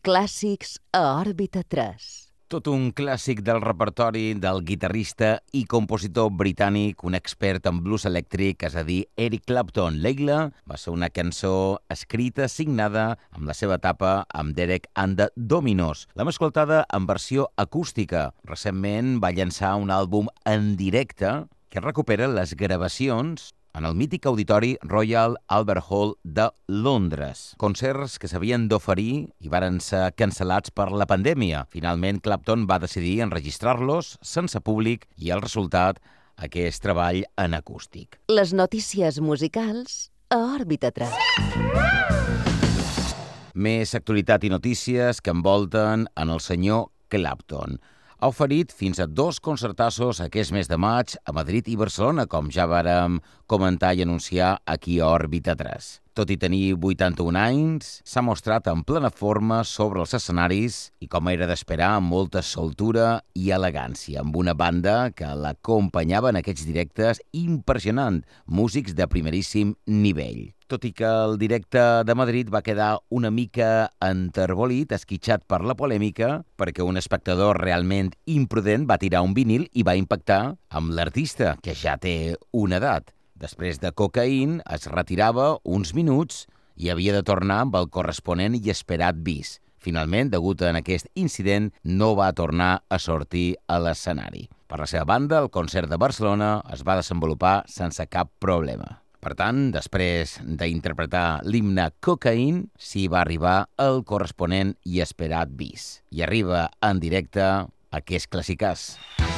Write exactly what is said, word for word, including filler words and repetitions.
Clàssics a òrbita tres. Tot un clàssic del repertori del guitarrista i compositor britànic, un expert en blues elèctric, és a dir, Eric Clapton. Layla va ser una cançó escrita, signada amb la seva etapa amb Derek and the Dominos. L'hem escoltada en versió acústica. Recentment va llançar un àlbum en directe que recupera les gravacions en el mític auditori Royal Albert Hall de Londres. Concerts que s'havien d'oferir i varen ser cancel·lats per la pandèmia. Finalment, Clapton va decidir enregistrar-los sense públic i el resultat, aquest treball en acústic. Les notícies musicals a òrbita tres. Més actualitat i notícies que envolten en el senyor Clapton. Ha oferit fins a dos concertassos aquest mes de maig a Madrid i Barcelona, com ja vàrem comentar i anunciar aquí a Òrbita tres. Tot i tenir vuitanta-un anys, s'ha mostrat en plena forma sobre els escenaris i, com era d'esperar, amb molta soltura i elegància, amb una banda que l'acompanyava en aquests directes impressionant, músics de primeríssim nivell. Tot i que el directe de Madrid va quedar una mica enterbolit, esquitxat per la polèmica, perquè un espectador realment imprudent va tirar un vinil i va impactar amb l'artista, que ja té una edat. Després de cocaïn, es retirava uns minuts i havia de tornar amb el corresponent i esperat bis. Finalment, degut a aquest incident, no va tornar a sortir a l'escenari. Per la seva banda, el concert de Barcelona es va desenvolupar sense cap problema. Per tant, després d'interpretar l'himne Cocaïn, s'hi va arribar el corresponent i esperat bis. I arriba en directe aquest classicàs.